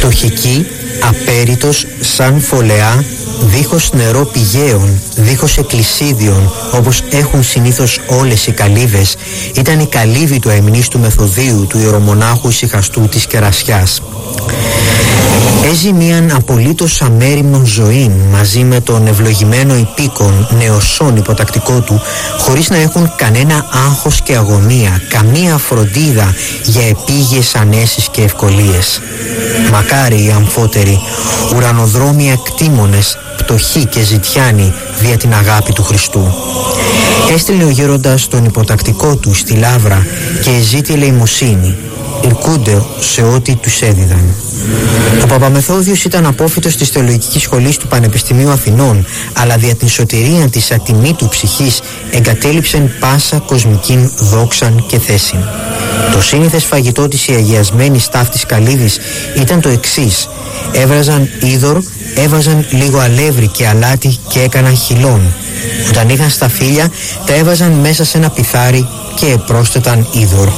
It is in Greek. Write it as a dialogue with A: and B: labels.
A: Φτωχική, απέριτος σαν φωλεά, δίχως νερό πηγαίων, δίχως εκκλησίδιων, όπως έχουν συνήθως όλες οι καλύβες, ήταν η καλύβη του αιμνίστου Μεθοδίου, του ιερομονάχου ησυχαστού της Κερασιάς. Έζει μίαν απολύτως αμέριμνον ζωήν μαζί με τον ευλογημένο υπήκον νεοσόν υποτακτικό του, χωρίς να έχουν κανένα άγχος και αγωνία, καμία φροντίδα για επίγειες ανέσεις και ευκολίες. Μακάρι οι αμφότεροι, ουρανοδρόμοι ακτήμονες, πτωχοί και ζητιάνοι δια την αγάπη του Χριστού. Έστειλε ο γέροντας τον υποτακτικό του στη Λαύρα και ζήτη ελεημοσύνη. Ηρκούνται σε ό,τι τους έδιδαν. Ο Παπαμεθόδιος ήταν απόφοιτος της Θεολογικής Σχολής του Πανεπιστημίου Αθηνών, αλλά δια την σωτηρία της ατιμή του ψυχής εγκατέλειψεν πάσα κοσμικήν δόξαν και θέσιν. Το σύνηθες φαγητό της η αγιασμένης ταύτης καλύβης ήταν το εξής: έβραζαν είδωρ, έβαζαν λίγο αλεύρι και αλάτι και έκαναν χυλών. Όταν είχαν σταφύλια τα έβαζαν μέσα σε ένα πιθάρι και πρόσθεταν είδωρ.